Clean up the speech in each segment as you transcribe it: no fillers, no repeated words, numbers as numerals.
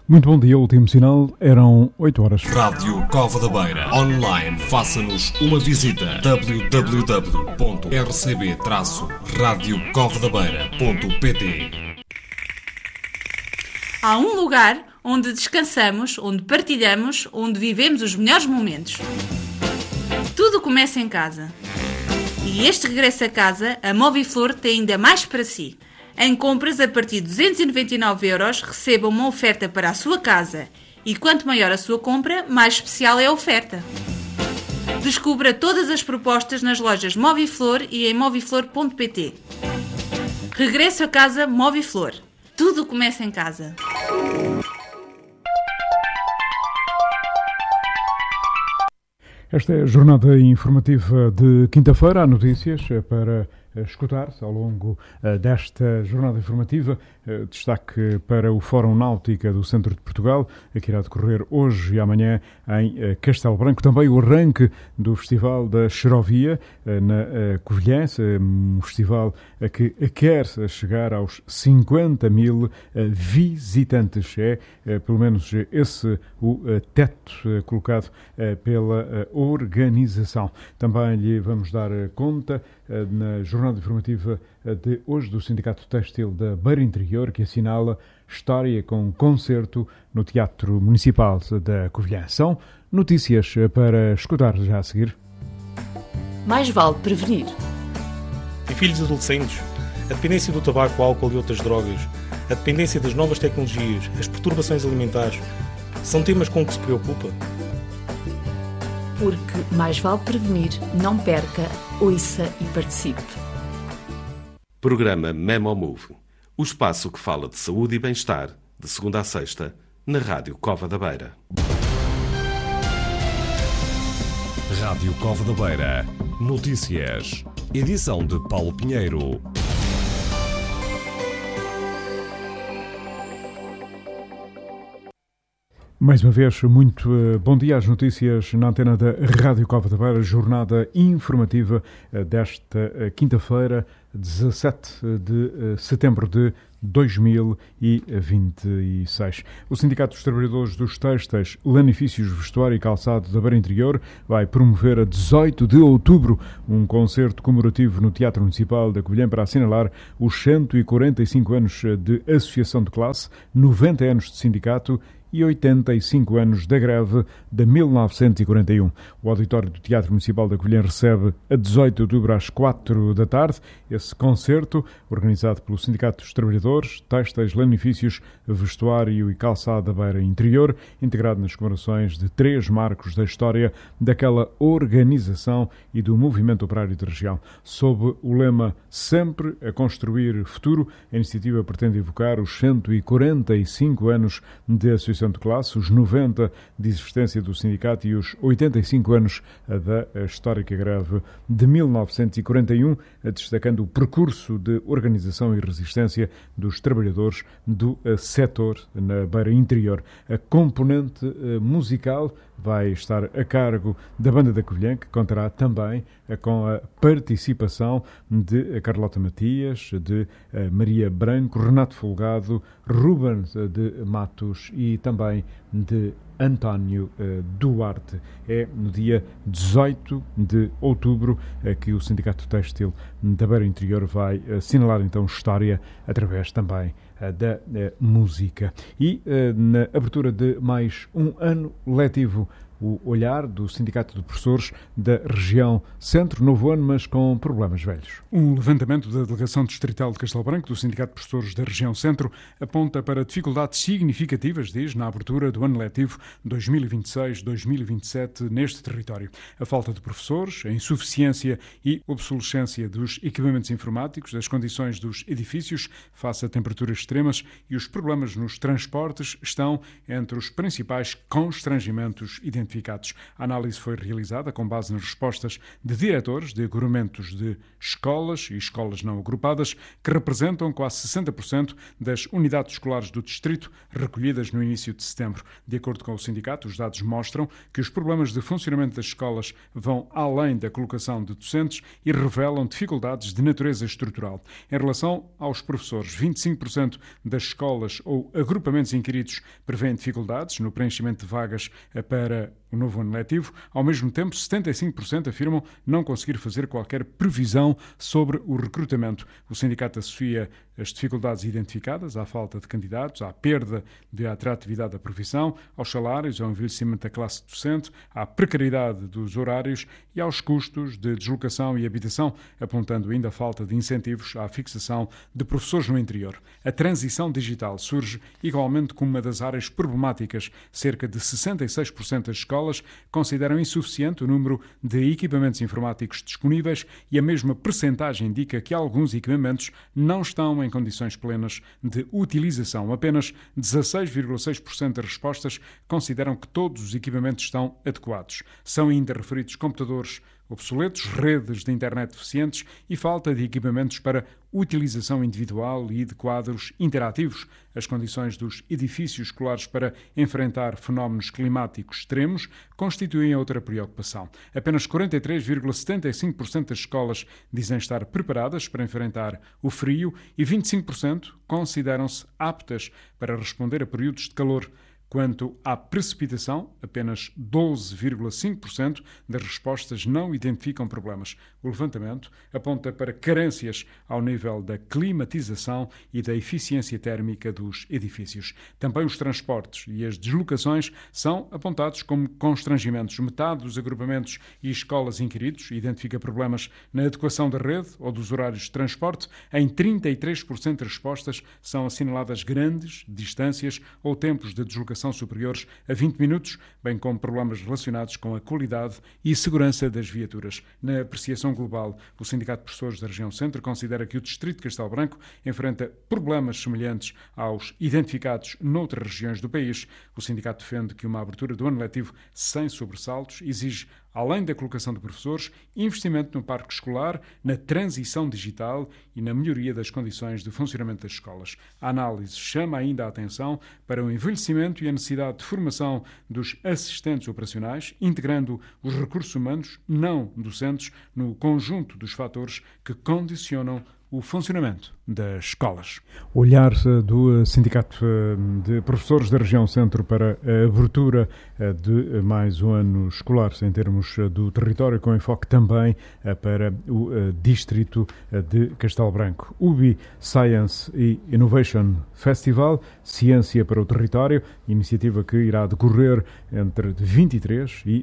Muito bom dia, último sinal, eram 8 horas. Rádio Cova da Beira. Online, faça-nos uma visita. www.rcb-radiocovadabeira.pt. Há um lugar onde descansamos, onde partilhamos, onde vivemos os melhores momentos. Tudo começa em casa. E este regresso a casa, a Moviflor tem ainda mais para si. Em compras a partir de 299€, receba uma oferta para a sua casa. E quanto maior a sua compra, mais especial é a oferta. Descubra todas as propostas nas lojas Moviflor e em moviflor.pt. Regresso a casa Moviflor. Tudo começa em casa. Esta é a jornada informativa de quinta-feira. Há notícias para escutar-se ao longo desta jornada informativa. Destaque para o Fórum Náutica do Centro de Portugal, que irá decorrer hoje e amanhã em Castelo Branco. Também o arranque do Festival da Xerovia na Covilhã, um festival que quer chegar aos 50.000 visitantes. É pelo menos esse o teto colocado pela organização. Também lhe vamos dar conta na jornada informativa de hoje do Sindicato Têxtil da Beira Interior, que assinala história com concerto no Teatro Municipal da Covilhã. São notícias para escutar já a seguir. Mais vale prevenir. Em filhos adolescentes, a dependência do tabaco, álcool e outras drogas, a dependência das novas tecnologias, as perturbações alimentares, são temas com que se preocupa? Porque mais vale prevenir, não perca, ouça e participe. Programa Memo Move, o espaço que fala de saúde e bem-estar, de segunda a sexta, na Rádio Cova da Beira. Rádio Cova da Beira. Notícias. Edição de Paulo Pinheiro. Mais uma vez, muito bom dia. As notícias na antena da Rádio Cova da Beira, jornada informativa desta quinta-feira, 17 de setembro de 2026. O Sindicato dos Trabalhadores dos Têxteis, Lanifícios, Vestuário e Calçado da Beira Interior vai promover a 18 de outubro um concerto comemorativo no Teatro Municipal da Covilhã para assinalar os 145 anos de associação de classe, 90 anos de sindicato e 85 anos da greve de 1941. O auditório do Teatro Municipal da Covilhã recebe a 18 de outubro às 4 da tarde esse concerto, organizado pelo Sindicato dos Trabalhadores, Têxteis, Lanifícios, Vestuário e Calçado da Beira Interior, integrado nas comemorações de 3 marcos da história daquela organização e do movimento operário da região. Sob o lema Sempre a Construir Futuro, a iniciativa pretende evocar os 145 anos de associação de classe, os 90 de existência do sindicato e os 85 anos da histórica greve de 1941, destacando o percurso de organização e resistência dos trabalhadores do setor na Beira Interior. A componente musical vai estar a cargo da Banda da Covilhã, que contará também com a participação de Carlota Matias, de Maria Branco, Renato Folgado, Ruben de Matos e também de António Duarte. É no dia 18 de outubro que o Sindicato Têxtil da Beira Interior vai assinalar então história através também da música. E na abertura de mais um ano letivo, o olhar do Sindicato de Professores da região Centro, novo ano, mas com problemas velhos. Um levantamento da Delegação Distrital de Castelo Branco do Sindicato de Professores da região Centro aponta para dificuldades significativas, diz, na abertura do ano letivo 2026-2027 neste território. A falta de professores, a insuficiência e obsolescência dos equipamentos informáticos, das condições dos edifícios face a temperaturas extremas e os problemas nos transportes estão entre os principais constrangimentos identificados. identificados. A análise foi realizada com base nas respostas de diretores de agrupamentos de escolas e escolas não agrupadas, que representam quase 60% das unidades escolares do distrito, recolhidas no início de setembro. De acordo com o sindicato, os dados mostram que os problemas de funcionamento das escolas vão além da colocação de docentes e revelam dificuldades de natureza estrutural. Em relação aos professores, 25% das escolas ou agrupamentos inquiridos prevêem dificuldades no preenchimento de vagas para o novo ano letivo. Ao mesmo tempo, 75% afirmam não conseguir fazer qualquer previsão sobre o recrutamento. O sindicato associa as dificuldades identificadas à falta de candidatos, à perda de atratividade da profissão, aos salários, ao envelhecimento da classe docente, à precariedade dos horários e aos custos de deslocação e habitação, apontando ainda a falta de incentivos à fixação de professores no interior. A transição digital surge igualmente como uma das áreas problemáticas. Cerca de 66% das escolas consideram insuficiente o número de equipamentos informáticos disponíveis e a mesma percentagem indica que alguns equipamentos não estão em condições plenas de utilização. Apenas 16,6% das respostas consideram que todos os equipamentos estão adequados. São ainda referidos computadores obsoletos, redes de internet deficientes e falta de equipamentos para utilização individual e de quadros interativos. As condições dos edifícios escolares para enfrentar fenómenos climáticos extremos constituem outra preocupação. Apenas 43,75% das escolas dizem estar preparadas para enfrentar o frio e 25% consideram-se aptas para responder a períodos de calor. Quanto à precipitação, apenas 12,5% das respostas não identificam problemas. O levantamento aponta para carências ao nível da climatização e da eficiência térmica dos edifícios. Também os transportes e as deslocações são apontados como constrangimentos. Metade dos agrupamentos e escolas inquiridos identifica problemas na adequação da rede ou dos horários de transporte. Em 33% das respostas são assinaladas grandes distâncias ou tempos de deslocação superiores a 20 minutos, bem como problemas relacionados com a qualidade e segurança das viaturas. Na apreciação global, o Sindicato de Professores da Região Centro considera que o Distrito de Castelo Branco enfrenta problemas semelhantes aos identificados noutras regiões do país. O sindicato defende que uma abertura do ano letivo sem sobressaltos exige, além da colocação de professores, investimento no parque escolar, na transição digital e na melhoria das condições de funcionamento das escolas. A análise chama ainda a atenção para o envelhecimento e a necessidade de formação dos assistentes operacionais, integrando os recursos humanos não docentes no conjunto dos fatores que condicionam o funcionamento das escolas. O olhar do Sindicato de Professores da Região Centro para a abertura de mais um ano escolar em termos do território, com enfoque também para o Distrito de Castelo Branco. UBI Science e Innovation Festival, Ciência para o Território, iniciativa que irá decorrer entre 23 e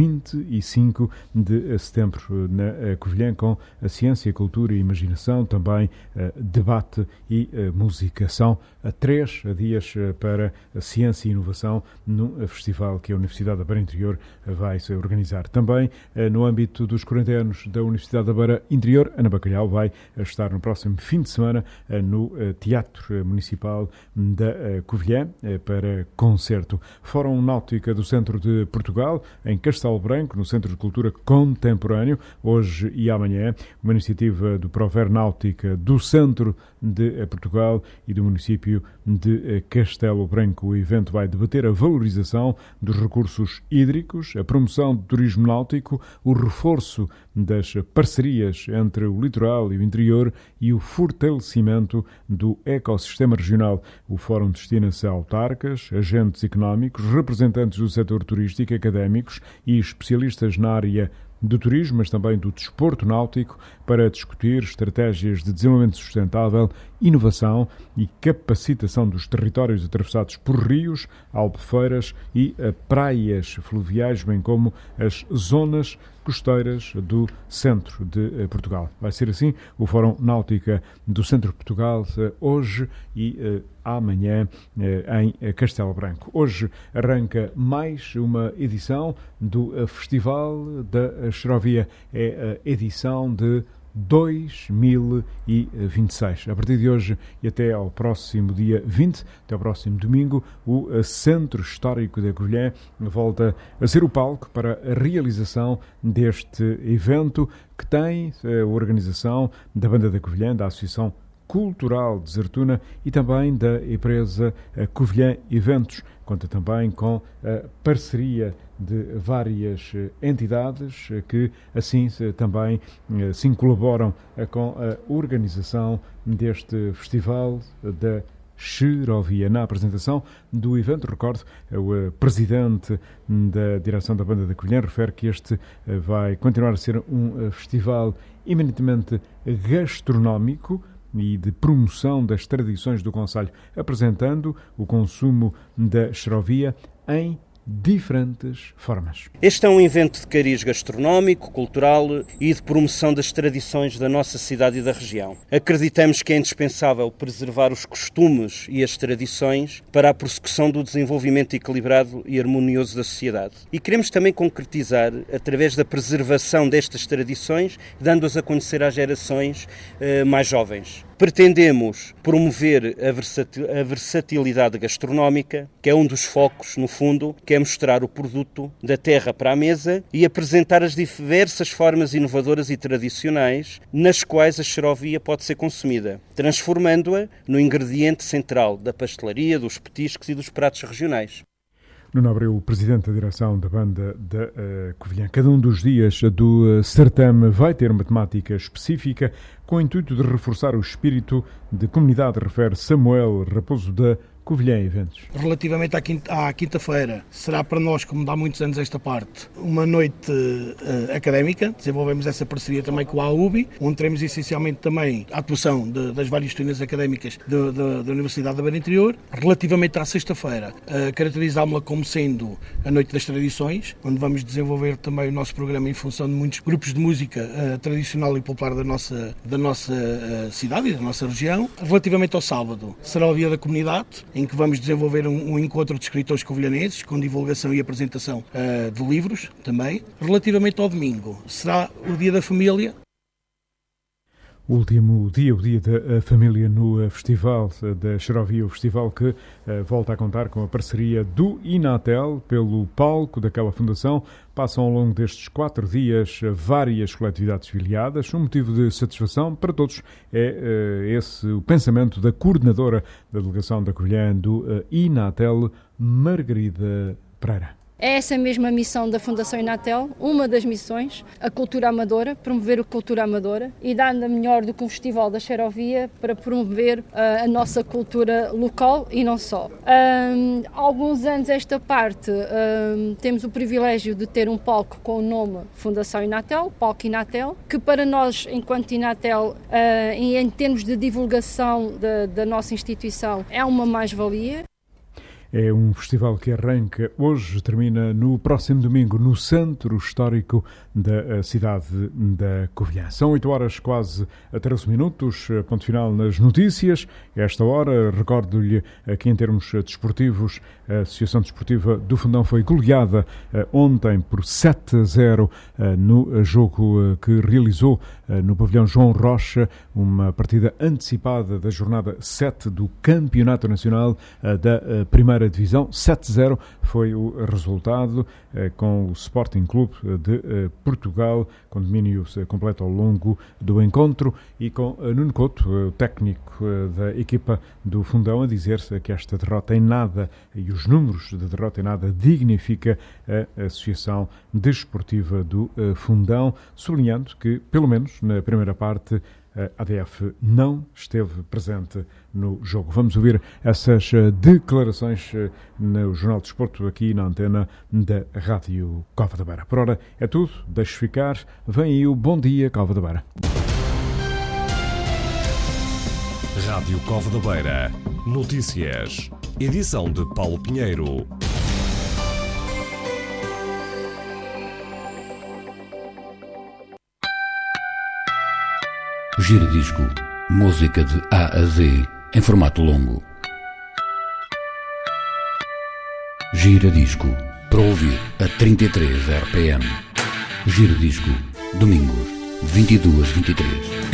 25 de setembro na Covilhã, com a ciência, cultura e imaginação, também debate e música. São 3 dias para a ciência e inovação no festival que a Universidade da Beira Interior vai se organizar. Também no âmbito dos 40 anos da Universidade da Beira Interior, Ana Bacalhau vai estar no próximo fim de semana no Teatro Municipal da Covilhã para concerto. Fórum Náutica do Centro de Portugal, em Castelo Branco, no Centro de Cultura Contemporâneo, hoje e amanhã, uma iniciativa do Prover Náutica do Centro de Portugal e do município de Castelo Branco. O evento vai debater a valorização dos recursos hídricos, a promoção do turismo náutico, o reforço das parcerias entre o litoral e o interior e o fortalecimento do ecossistema regional. O fórum destina-se a autarcas, agentes económicos, representantes do setor turístico, académicos e especialistas na área do turismo, mas também do desporto náutico, para discutir estratégias de desenvolvimento sustentável, inovação e capacitação dos territórios atravessados por rios, albufeiras e praias fluviais, bem como as zonas costeiras do centro de Portugal. Vai ser assim o Fórum Náutica do Centro de Portugal hoje e amanhã em Castelo Branco. Hoje arranca mais uma edição do Festival da Xerovia. É a edição de 2026. A partir de hoje e até ao próximo dia 20, até ao próximo domingo, o Centro Histórico da Covilhã volta a ser o palco para a realização deste evento, que tem a organização da Banda da Covilhã, da Associação Cultural de Zertuna e também da empresa Covilhã Eventos. Conta também com a parceria de várias entidades que assim também colaboram com a organização deste Festival da Xerovia. Na apresentação do evento, recordo, o presidente da direção da Banda da Covilhã refere que este vai continuar a ser um festival eminentemente gastronómico e de promoção das tradições do concelho, apresentando o consumo da xerovia em diferentes formas. Este é um evento de cariz gastronómico, cultural e de promoção das tradições da nossa cidade e da região. Acreditamos que é indispensável preservar os costumes e as tradições para a prossecução do desenvolvimento equilibrado e harmonioso da sociedade. E queremos também concretizar através da preservação destas tradições, dando-as a conhecer às gerações mais jovens. Pretendemos promover a versatilidade gastronómica, que é um dos focos, no fundo, que é mostrar o produto da terra para a mesa e apresentar as diversas formas inovadoras e tradicionais nas quais a xerovia pode ser consumida, transformando-a no ingrediente central da pastelaria, dos petiscos e dos pratos regionais. Nuno Abreu, presidente da direção da Banda da Covilhã. Cada um dos dias do certame vai ter uma temática específica com o intuito de reforçar o espírito de comunidade, refere Samuel Raposo da Covilhã Eventos. Relativamente à quinta-feira, será para nós, como dá muitos anos esta parte, uma noite académica. Desenvolvemos essa parceria também com a AUBI, onde teremos essencialmente também a atuação das várias turmas académicas da Universidade da Beira Interior. Relativamente à sexta-feira, caracterizámos-la como sendo a Noite das Tradições, onde vamos desenvolver também o nosso programa em função de muitos grupos de música tradicional e popular da nossa cidade e da nossa região. Relativamente ao sábado, será o Dia da Comunidade, em que vamos desenvolver um encontro de escritores covilhanenses, com divulgação e apresentação de livros também. Relativamente ao domingo, será o Dia da Família. O último dia, o Dia da Família no Festival da Xerovia, o festival que volta a contar com a parceria do Inatel pelo palco daquela fundação. Passam ao longo destes 4 dias várias coletividades filiadas. Um motivo de satisfação para todos é esse o pensamento da coordenadora da delegação da Covilhã do Inatel, Margarida Pereira. É essa mesma missão da Fundação Inatel, uma das missões, a cultura amadora, promover a cultura amadora e nada melhor do que um festival da xerovia para promover a nossa cultura local e não só. Há alguns anos esta parte temos o privilégio de ter um palco com o nome Fundação Inatel, Palco Inatel, que para nós, enquanto Inatel, em termos de divulgação da nossa instituição, é uma mais-valia. É um festival que arranca hoje, termina no próximo domingo, no Centro Histórico da cidade da Covilhã. São 8 horas quase a 13 minutos, ponto final nas notícias. Esta hora, recordo-lhe que em termos desportivos, a Associação Desportiva do Fundão foi goleada ontem por 7-0 no jogo que realizou no pavilhão João Rocha, uma partida antecipada da jornada 7 do Campeonato Nacional da Primeira Divisão. 7-0 foi o resultado, com o Sporting Clube de Portugal, com domínio completo ao longo do encontro, e com Nuno Couto, o técnico da equipa do Fundão, a dizer-se que esta derrota em nada, e os números de derrota em nada, dignifica a Associação Desportiva do Fundão, sublinhando que, pelo menos na primeira parte, a ADF não esteve presente no jogo. Vamos ouvir essas declarações no Jornal de Desporto, aqui na antena da Rádio Cova da Beira. Por ora é tudo, deixe ficar. Vem aí o Bom Dia Cova da Beira. Rádio Cova da Beira. Notícias. Edição de Paulo Pinheiro. Giradisco, música de A a Z, em formato longo. Giradisco, para ouvir a 33 RPM. Giradisco, domingos, 2223.